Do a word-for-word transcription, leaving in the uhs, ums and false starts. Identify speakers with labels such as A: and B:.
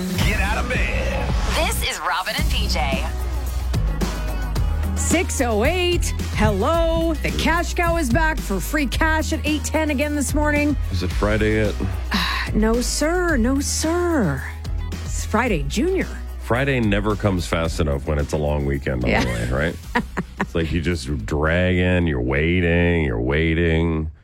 A: down.
B: Get out of bed.
C: This is Robin and P J.
A: six oh eight. Hello. The cash cow is back for free cash at eight ten again this morning.
D: Is it Friday yet?
A: No, sir. No, sir. It's Friday Junior.
D: Friday never comes fast enough when it's a long weekend, by
A: Yeah.
D: the way, right? It's like you just drag in, you're waiting, you're waiting.